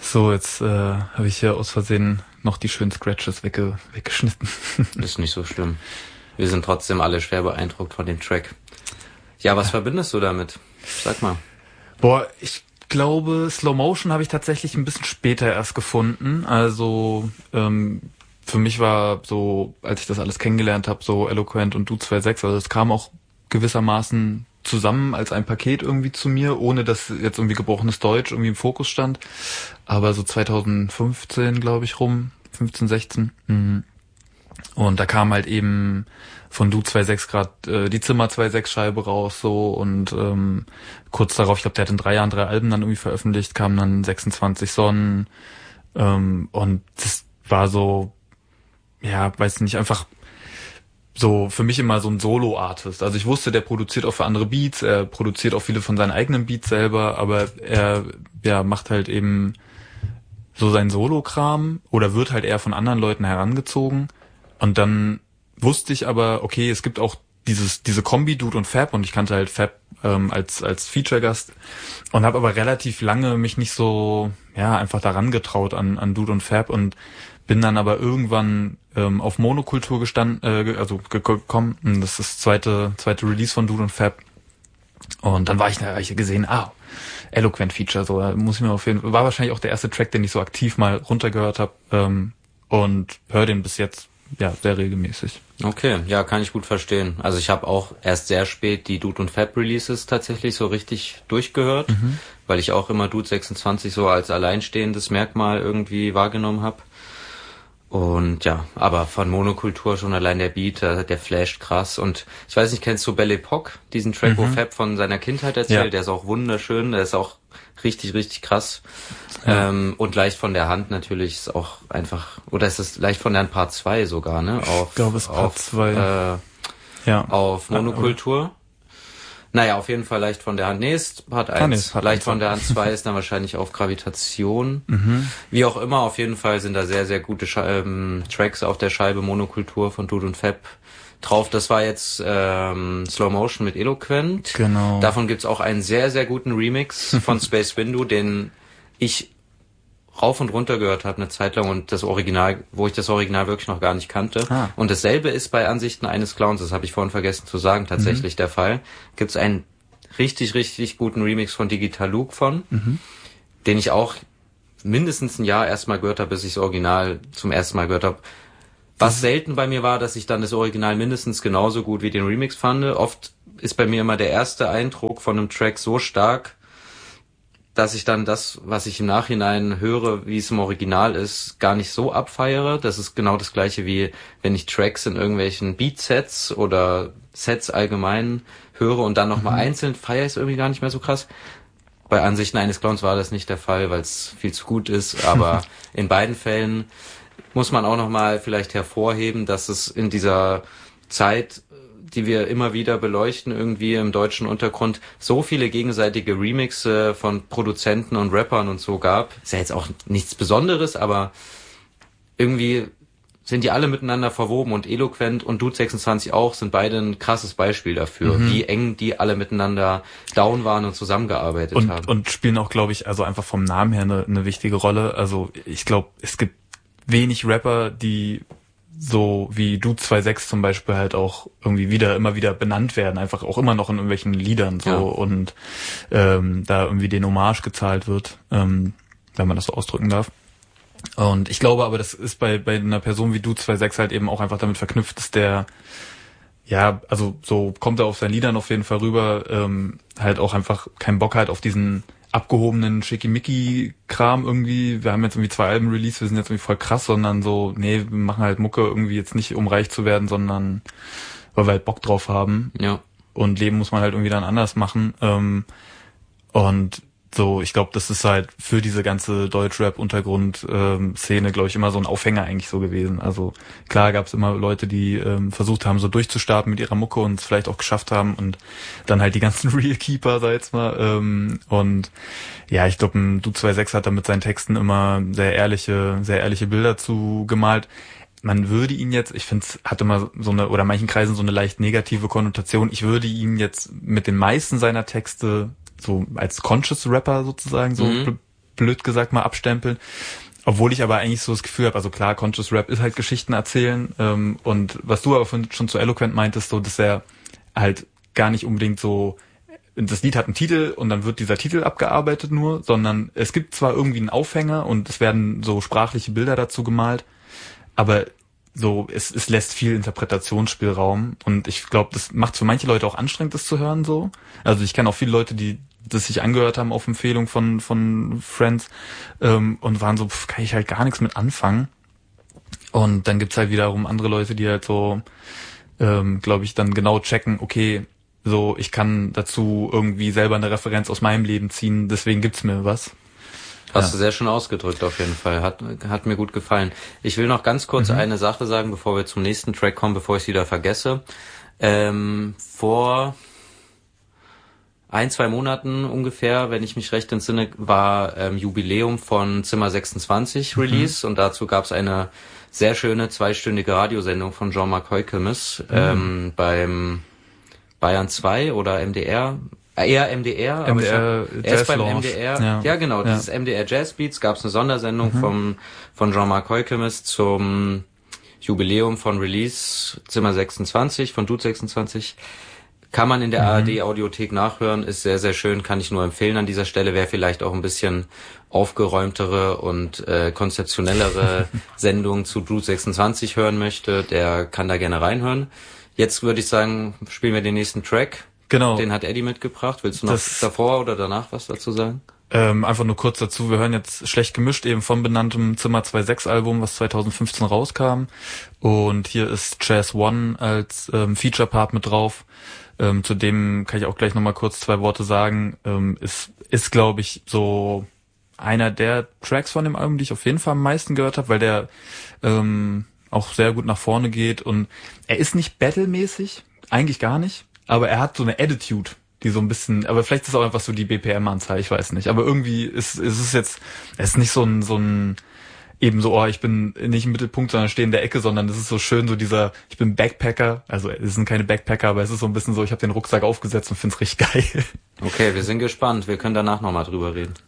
So, jetzt habe ich hier aus Versehen noch die schönen Scratches weggeschnitten. Ist nicht so schlimm. Wir sind trotzdem alle schwer beeindruckt von dem Track. Ja, was verbindest du damit? Sag mal. Boah, ich glaube, Slow Motion habe ich tatsächlich ein bisschen später erst gefunden. Also für mich war so, als ich das alles kennengelernt habe, so Eloquent und Du 2.6, also das kam auch gewissermaßen zusammen als ein Paket irgendwie zu mir, ohne dass jetzt irgendwie gebrochenes Deutsch irgendwie im Fokus stand. Aber so 2015, glaube ich, 15, 16. Und da kam halt eben von Du 2.6 gerade die Zimmer 2.6 Scheibe raus so und kurz darauf, ich glaube, der hat in 3 Jahren 3 Alben dann irgendwie veröffentlicht, kamen dann 26 Sonnen und das war so, ja, weiß nicht, einfach so für mich immer so ein Solo-Artist. Also ich wusste, der produziert auch für andere Beats, er produziert auch viele von seinen eigenen Beats selber, aber er macht halt eben so seinen Solo-Kram oder wird halt eher von anderen Leuten herangezogen. Und dann wusste ich aber, okay, es gibt auch diese Kombi Dude und Fab und ich kannte halt Fab als Feature-Gast und habe aber relativ lange mich nicht so einfach daran getraut an Dude und Fab und bin dann aber irgendwann auf Monokultur gekommen. Das ist das zweite Release von Dude und Fab. Und dann war ich gesehen, Eloquent Feature, so muss ich mir auf jeden Fall, war wahrscheinlich auch der erste Track, den ich so aktiv mal runtergehört habe und höre den bis jetzt sehr regelmäßig. Okay, ja, kann ich gut verstehen. Also ich habe auch erst sehr spät die Dude und Fab Releases tatsächlich so richtig durchgehört, weil ich auch immer Dude 26 so als alleinstehendes Merkmal irgendwie wahrgenommen habe. Und ja, aber von Monokultur schon allein der Beat, der flasht krass. Und ich weiß nicht, kennst du Belle Epoque, diesen Track, wo Fab von seiner Kindheit erzählt? Ja. Der ist auch wunderschön, der ist auch richtig, richtig krass. Ja. Und leicht von der Hand natürlich ist auch einfach, oder ist das leicht von der Hand Part 2 sogar, ne? Ich glaube, es ist Part 2. Auf Monokultur. Naja, auf jeden Fall leicht von der Hand. Nee, ist Part 1. Leicht von der Hand 2 ist dann wahrscheinlich auf Gravitation. Wie auch immer, auf jeden Fall sind da sehr, sehr gute Tracks auf der Scheibe Monokultur von Dude und Fab drauf. Das war jetzt Slow Motion mit Eloquent. Genau. Davon gibt's auch einen sehr, sehr guten Remix von Space Window, den ich rauf und runter gehört habe eine Zeit lang und das Original, wo ich das Original wirklich noch gar nicht kannte. Und dasselbe ist bei Ansichten eines Clowns, das habe ich vorhin vergessen zu sagen, tatsächlich der Fall. Gibt es einen richtig, richtig guten Remix von Digital Luke den ich auch mindestens ein Jahr erstmal gehört habe, bis ich das Original zum ersten Mal gehört habe. Was selten bei mir war, dass ich dann das Original mindestens genauso gut wie den Remix fand. Oft ist bei mir immer der erste Eindruck von einem Track so stark, dass ich dann das, was ich im Nachhinein höre, wie es im Original ist, gar nicht so abfeiere. Das ist genau das Gleiche wie wenn ich Tracks in irgendwelchen Beat-Sets oder Sets allgemein höre und dann nochmal einzeln feiere ich es irgendwie gar nicht mehr so krass. Bei Ansichten eines Clowns war das nicht der Fall, weil es viel zu gut ist. Aber in beiden Fällen muss man auch nochmal vielleicht hervorheben, dass es in dieser Zeit, die wir immer wieder beleuchten, irgendwie im deutschen Untergrund, so viele gegenseitige Remixe von Produzenten und Rappern und so gab. Ist ja jetzt auch nichts Besonderes, aber irgendwie sind die alle miteinander verwoben und Eloquent und Dude 26 auch, sind beide ein krasses Beispiel dafür, wie eng die alle miteinander down waren und zusammengearbeitet haben. Und spielen auch, glaube ich, also einfach vom Namen her eine wichtige Rolle. Also ich glaube, es gibt wenig Rapper, die so wie Dude 2.6 zum Beispiel halt auch irgendwie immer wieder benannt werden, einfach auch immer noch in irgendwelchen Liedern so und da irgendwie den Hommage gezahlt wird, wenn man das so ausdrücken darf. Und ich glaube aber, das ist bei einer Person wie Dude 2.6 halt eben auch einfach damit verknüpft, dass der, also so kommt er auf seinen Liedern auf jeden Fall rüber, halt auch einfach keinen Bock hat auf diesen abgehobenen Schickimicki-Kram irgendwie. Wir haben jetzt irgendwie 2 Alben released, wir sind jetzt irgendwie voll krass, sondern so, nee, wir machen halt Mucke irgendwie jetzt nicht, um reich zu werden, sondern weil wir halt Bock drauf haben. Ja. Und Leben muss man halt irgendwie dann anders machen. Und so, ich glaube, das ist halt für diese ganze Deutschrap-Untergrund-Szene, glaube ich, immer so ein Aufhänger eigentlich so gewesen. Also klar gab es immer Leute, die versucht haben, so durchzustarten mit ihrer Mucke und es vielleicht auch geschafft haben und dann halt die ganzen Real Keeper, sag jetzt mal. Und ja, ich glaube, Dude 2.6 hat da mit seinen Texten immer sehr ehrliche Bilder zu gemalt. Man würde ihn jetzt, ich finde, es hat immer so eine, oder in manchen Kreisen so eine leicht negative Konnotation. Ich würde ihn jetzt mit den meisten seiner Texte so als Conscious Rapper sozusagen so blöd gesagt mal abstempeln. Obwohl ich aber eigentlich so das Gefühl habe, also klar, Conscious Rap ist halt Geschichten erzählen, und was du aber schon zu Eloquent meintest, so, dass er halt gar nicht unbedingt so, das Lied hat einen Titel und dann wird dieser Titel abgearbeitet nur, sondern es gibt zwar irgendwie einen Aufhänger und es werden so sprachliche Bilder dazu gemalt, aber so, es lässt viel Interpretationsspielraum und ich glaube, das macht es für manche Leute auch anstrengend, das zu hören so. Also ich kenne auch viele Leute, die das sich angehört haben auf Empfehlung von Friends, und waren so, kann ich halt gar nichts mit anfangen. Und dann gibt's halt wiederum andere Leute, die halt so, glaube ich, dann genau checken, okay, so, ich kann dazu irgendwie selber eine Referenz aus meinem Leben ziehen, deswegen gibt's mir was. Hast du sehr schön ausgedrückt auf jeden Fall. Hat mir gut gefallen. Ich will noch ganz kurz eine Sache sagen, bevor wir zum nächsten Track kommen, bevor ich es wieder vergesse. Vor 1-2 Monaten ungefähr, wenn ich mich recht entsinne, war Jubiläum von Zimmer 26 Release und dazu gab es eine sehr schöne 2-stündige Radiosendung von Jean-Marc Heukelmis beim Bayern 2 oder MDR. Eher MDR, aber MDR er ist beim MDR. Ja, genau, dieses MDR Jazz Beats gab es eine Sondersendung von Jean-Marc Heukelmis zum Jubiläum von Release Zimmer 26 von Dude 26. Kann man in der ARD Audiothek nachhören, ist sehr, sehr schön, kann ich nur empfehlen an dieser Stelle. Wer vielleicht auch ein bisschen aufgeräumtere und konzeptionellere Sendungen zu Dude 26 hören möchte, der kann da gerne reinhören. Jetzt würde ich sagen, spielen wir den nächsten Track. Genau. Den hat Eddie mitgebracht. Willst du noch davor oder danach was dazu sagen? Einfach nur kurz dazu, wir hören jetzt Schlecht gemischt, eben vom benannten Zimmer 26 Album, was 2015 rauskam. Und hier ist Jazz One als Feature-Part mit drauf. Zu dem kann ich auch gleich nochmal kurz 2 Worte sagen. Ist glaube ich, so einer der Tracks von dem Album, die ich auf jeden Fall am meisten gehört habe, weil der auch sehr gut nach vorne geht. Und er ist nicht battle-mäßig, eigentlich gar nicht. Aber er hat so eine Attitude, die so ein bisschen, aber vielleicht ist es auch einfach so die BPM-Anzahl, ich weiß nicht. Aber irgendwie ist es jetzt, es ist nicht so ein eben so, ich bin nicht im Mittelpunkt, sondern stehe in der Ecke, sondern es ist so schön, so dieser, ich bin Backpacker, also es sind keine Backpacker, aber es ist so ein bisschen so, ich habe den Rucksack aufgesetzt und find's richtig geil. Okay, wir sind gespannt, wir können danach nochmal drüber reden.